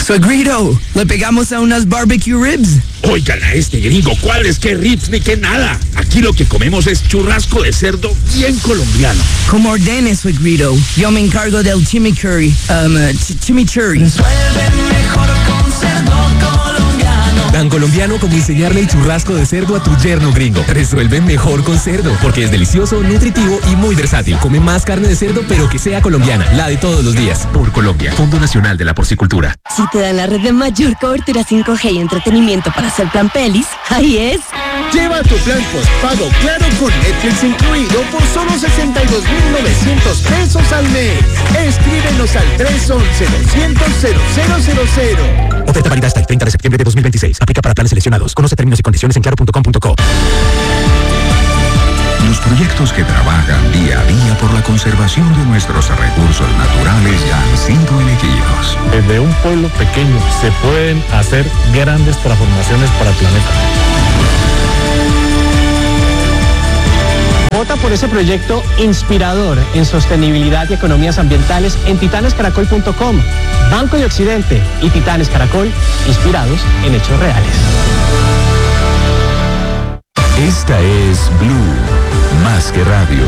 Suegrito, ¿le pegamos a unas barbecue ribs? Oigan a este gringo, ¿cuáles? ¿Qué ribs ni qué nada? Aquí lo que comemos es churrasco de cerdo bien colombiano. Como ordene, Suegrito. Yo me encargo del chimichurri. Chimichurri. Resuelve mejor con cerdo colombiano. Tan colombiano como enseñarle el churrasco de cerdo a tu yerno gringo. Resuelve mejor con cerdo, porque es delicioso, nutritivo y muy versátil. Come más carne de cerdo, pero que sea colombiana, la de todos los días. Por Colombia, Fondo Nacional de la Porcicultura. Si te dan la red de mayor cobertura 5G y entretenimiento para hacer plan pelis, ahí es. Lleva tu plan postpago Claro con Netflix incluido por solo 62,900 pesos al mes. Escríbenos al 311-200-0000. Oferta válida hasta el 30 de septiembre de 2026. Aplica para planes seleccionados. Conoce términos y condiciones en claro.com.co. Los proyectos que trabajan día a día por la conservación de nuestros recursos naturales ya han sido elegidos. Desde un pueblo pequeño se pueden hacer grandes transformaciones para el planeta. Vota por ese proyecto inspirador en sostenibilidad y economías ambientales en titanescaracol.com. Banco de Occidente y Titanes Caracol, inspirados en hechos reales. Esta es Blue, más que radio.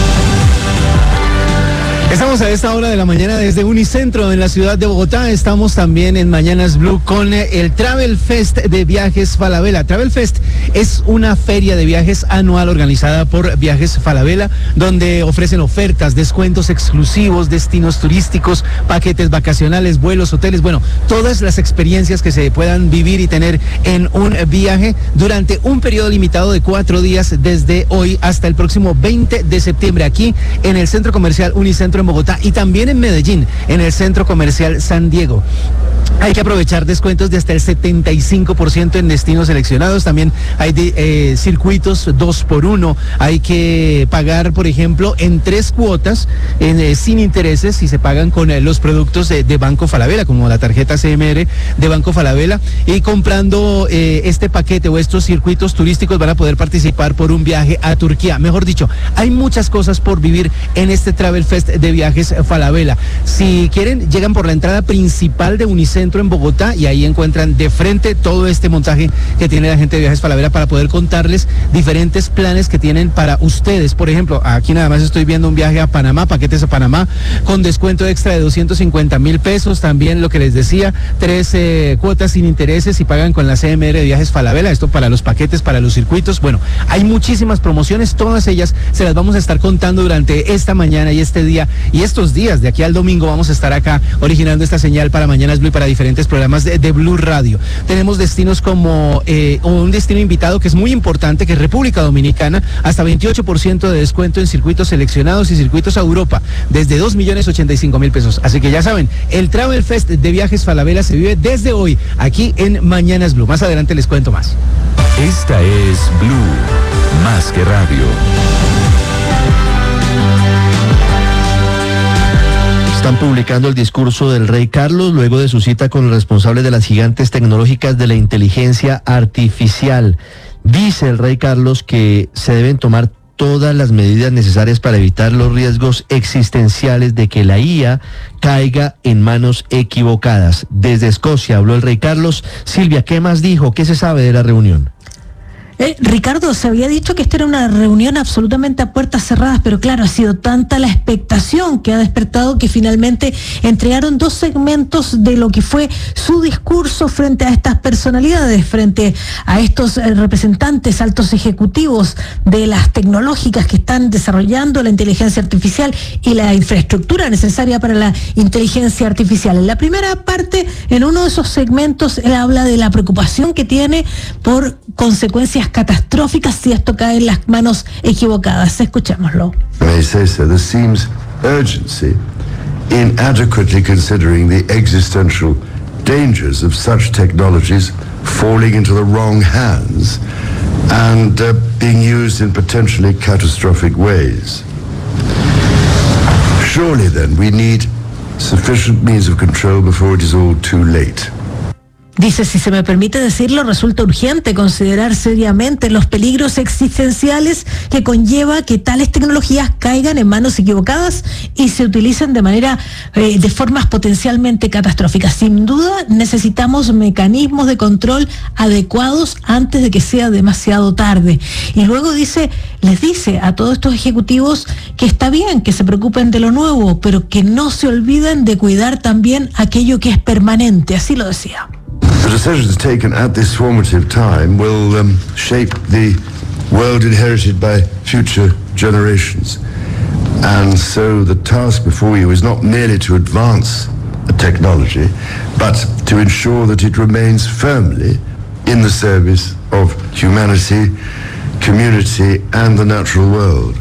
Estamos a esta hora de la mañana desde Unicentro en la ciudad de Bogotá. Estamos también en Mañanas Blue con el Travel Fest de Viajes Falabella. Travel Fest es una feria de viajes anual organizada por Viajes Falabella, donde ofrecen ofertas, descuentos exclusivos, destinos turísticos, paquetes vacacionales, vuelos, hoteles, bueno, todas las experiencias que se puedan vivir y tener en un viaje durante un periodo limitado de 4 días desde hoy hasta el próximo 20 de septiembre aquí en el Centro Comercial Unicentro en Bogotá y también en Medellín, en el Centro Comercial San Diego. Hay que aprovechar descuentos de hasta el 75% en destinos seleccionados. También hay circuitos 2x1. Hay que pagar, por ejemplo, en 3 cuotas sin intereses si se pagan con los productos de Banco Falabella, como la tarjeta CMR de Banco Falabella. Y comprando este paquete o estos circuitos turísticos van a poder participar por un viaje a Turquía. Mejor dicho, hay muchas cosas por vivir en este Travel Fest de Viajes Falabella. Si quieren, llegan por la entrada principal de Unicentro en Bogotá y ahí encuentran de frente todo este montaje que tiene la gente de Viajes Falabella para poder contarles diferentes planes que tienen para ustedes. Por ejemplo, aquí nada más estoy viendo un viaje a Panamá, paquetes a Panamá con descuento extra de 250,000 pesos. También lo que les decía, 3 cuotas sin intereses y pagan con la CMR de Viajes Falabella. Esto para los paquetes, para los circuitos. Bueno, hay muchísimas promociones, todas ellas se las vamos a estar contando durante esta mañana y este día y estos días. De aquí al domingo vamos a estar acá originando esta señal para Mañanas Blue y para diferentes programas de Blue Radio. Tenemos destinos como un destino invitado que es muy importante, que es República Dominicana, hasta 28% de descuento en circuitos seleccionados y circuitos a Europa, desde 2,085,000 pesos. Así que ya saben, el Travel Fest de Viajes Falabella se vive desde hoy, aquí en Mañanas Blue. Más adelante les cuento más. Esta es Blue, más que radio. Están publicando el discurso del rey Carlos luego de su cita con el responsable de las gigantes tecnológicas de la inteligencia artificial. Dice el rey Carlos que se deben tomar todas las medidas necesarias para evitar los riesgos existenciales de que la IA caiga en manos equivocadas. Desde Escocia habló el rey Carlos. Silvia, ¿qué más dijo? ¿Qué se sabe de la reunión? Ricardo, se había dicho que esta era una reunión absolutamente a puertas cerradas, pero claro, ha sido tanta la expectación que ha despertado que finalmente entregaron 2 segmentos de lo que fue su discurso frente a estas personalidades, frente a estos representantes altos ejecutivos de las tecnológicas que están desarrollando la inteligencia artificial y la infraestructura necesaria para la inteligencia artificial. En la primera parte, en uno de esos segmentos, él habla de la preocupación que tiene por consecuencias catastróficas si esto cae en las manos equivocadas. Escuchémoslo. May say so. There seems urgency in adequately considering the existential dangers of such technologies falling into the wrong hands and being used in potentially catastrophic ways. Surely then we need sufficient means of control before it is all too late. Dice, si se me permite decirlo, resulta urgente considerar seriamente los peligros existenciales que conlleva que tales tecnologías caigan en manos equivocadas y se utilicen de formas potencialmente catastróficas. Sin duda necesitamos mecanismos de control adecuados antes de que sea demasiado tarde. Y luego les dice a todos estos ejecutivos que está bien que se preocupen de lo nuevo, pero que no se olviden de cuidar también aquello que es permanente. Así lo decía. The decisions taken at this formative time will shape the world inherited by future generations. And so the task before you is not merely to advance a technology, but to ensure that it remains firmly in the service of humanity, community, and the natural world.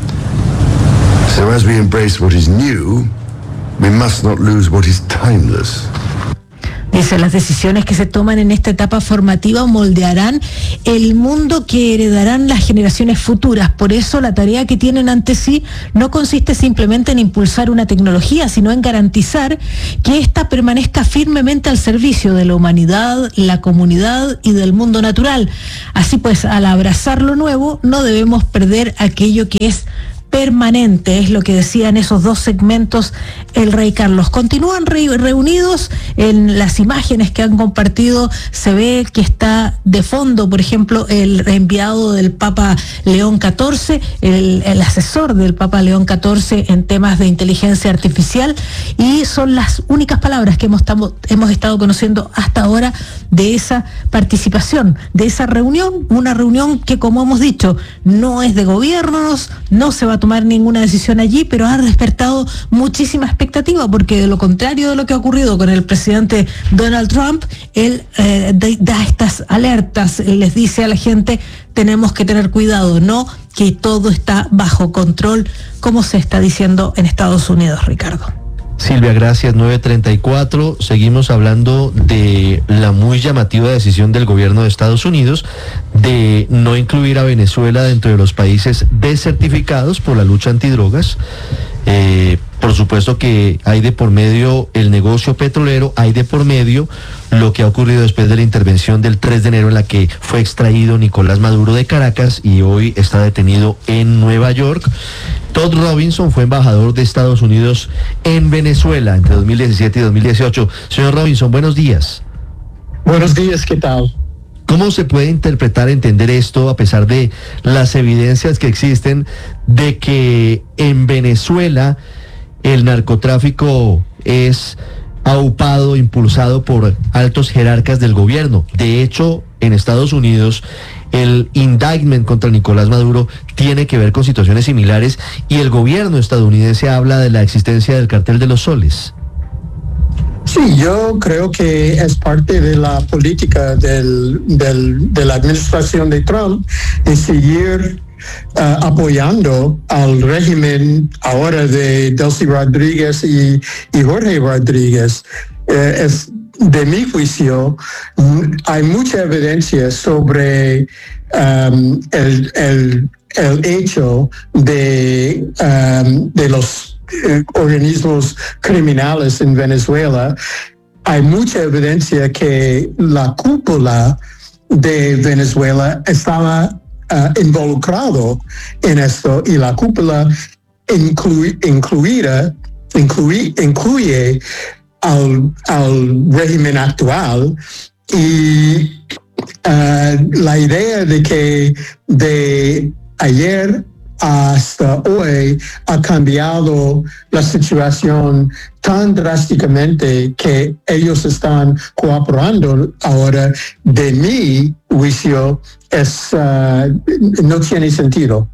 So as we embrace what is new, we must not lose what is timeless. Dice, las decisiones que se toman en esta etapa formativa moldearán el mundo que heredarán las generaciones futuras. Por eso la tarea que tienen ante sí no consiste simplemente en impulsar una tecnología, sino en garantizar que ésta permanezca firmemente al servicio de la humanidad, la comunidad y del mundo natural. Así pues, al abrazar lo nuevo, no debemos perder aquello que es permanente, es lo que decían esos dos segmentos el rey Carlos. Continúan reunidos. En las imágenes que han compartido se ve que está de fondo, por ejemplo, el enviado del Papa León XIV, el asesor del Papa León XIV en temas de inteligencia artificial, y son las únicas palabras que hemos estado conociendo hasta ahora de esa participación, de esa reunión, una reunión que, como hemos dicho, no es de gobiernos, no se va a tomar ninguna decisión allí, pero ha despertado muchísima expectativa, porque de lo contrario de lo que ha ocurrido con el presidente Donald Trump, él da estas alertas, les dice a la gente, tenemos que tener cuidado, no que todo está bajo control, como se está diciendo en Estados Unidos, Ricardo. Silvia, gracias. 9:34. Seguimos hablando de la muy llamativa decisión del gobierno de Estados Unidos de no incluir a Venezuela dentro de los países desertificados por la lucha antidrogas. Por supuesto que hay de por medio el negocio petrolero, hay de por medio lo que ha ocurrido después de la intervención del 3 de enero en la que fue extraído Nicolás Maduro de Caracas y hoy está detenido en Nueva York. Todd Robinson fue embajador de Estados Unidos en Venezuela entre 2017 y 2018. Señor Robinson, buenos días. Buenos días, ¿qué tal? ¿Cómo se puede interpretar, entender esto a pesar de las evidencias que existen de que en Venezuela el narcotráfico es aupado, impulsado por altos jerarcas del gobierno? De hecho, en Estados Unidos, el indictment contra Nicolás Maduro tiene que ver con situaciones similares y el gobierno estadounidense habla de la existencia del cartel de los soles. Sí, yo creo que es parte de la política de la administración de Trump de seguir apoyando al régimen ahora de Delcy Rodríguez y Jorge Rodríguez. De mi juicio, hay mucha evidencia sobre el hecho de los organismos criminales en Venezuela. Hay mucha evidencia que la cúpula de Venezuela estaba involucrado en esto, y la cúpula incluye al régimen actual, y la idea de que de ayer hasta hoy ha cambiado la situación tan drásticamente que ellos están cooperando ahora, de mi juicio, no tiene sentido.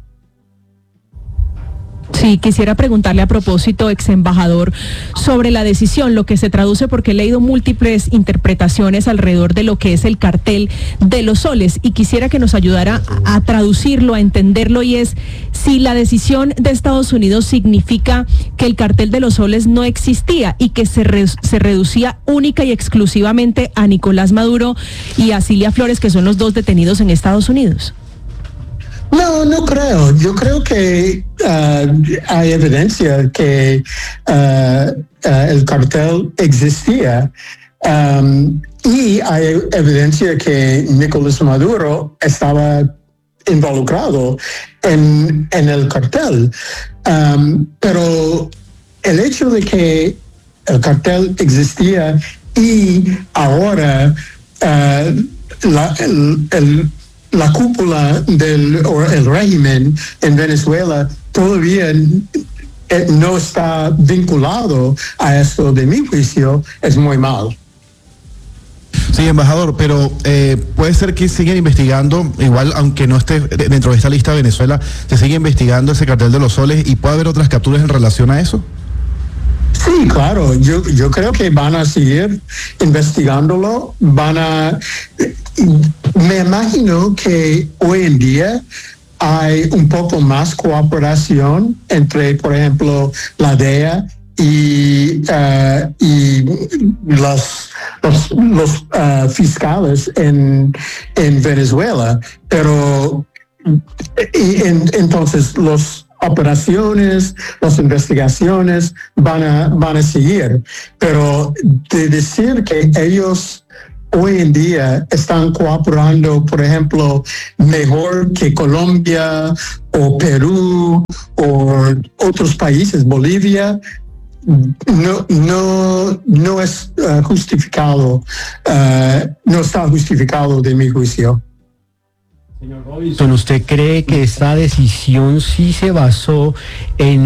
Sí, quisiera preguntarle a propósito, ex embajador, sobre la decisión, lo que se traduce, porque he leído múltiples interpretaciones alrededor de lo que es el cartel de los soles, y quisiera que nos ayudara a traducirlo, a entenderlo, y es si la decisión de Estados Unidos significa que el cartel de los soles no existía y que se reducía única y exclusivamente a Nicolás Maduro y a Cilia Flores, que son los dos detenidos en Estados Unidos. No creo. Yo creo que hay evidencia que el cartel existía Y hay evidencia que Nicolás Maduro estaba involucrado en el cartel. Pero el hecho de que el cartel existía y ahora la cúpula o el régimen en Venezuela todavía no está vinculado a esto, de mi juicio, es muy mal. Sí, embajador, pero puede ser que sigan investigando, igual aunque no esté dentro de esta lista de Venezuela, se sigue investigando ese cartel de los soles y puede haber otras capturas en relación a eso. Sí, claro, yo creo que van a seguir investigándolo, me imagino que hoy en día hay un poco más cooperación entre, por ejemplo, la DEA y los fiscales en Venezuela, pero entonces las operaciones, las investigaciones van a seguir, pero de decir que ellos hoy en día están cooperando, por ejemplo, mejor que Colombia o Perú o otros países, Bolivia, no es justificado, no está justificado de mi juicio. Señor Robinson, ¿usted cree que esta decisión sí se basó en